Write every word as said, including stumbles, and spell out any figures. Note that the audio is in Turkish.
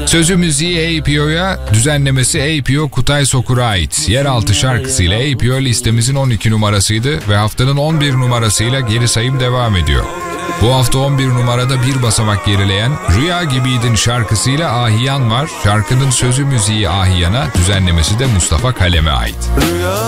Sözü müziği A P O'ya, düzenlemesi A P O Kutay Sokur'a ait. Yeraltı şarkısıyla A P O listemizin on iki numarasıydı ve haftanın on bir numarasıyla geri sayım devam ediyor. Bu hafta on bir numarada bir basamak gerileyen Rüya Gibiydin şarkısıyla Ahiyan var. Şarkının sözü müziği Ahiyan'a, düzenlemesi de Mustafa Kalem'e ait.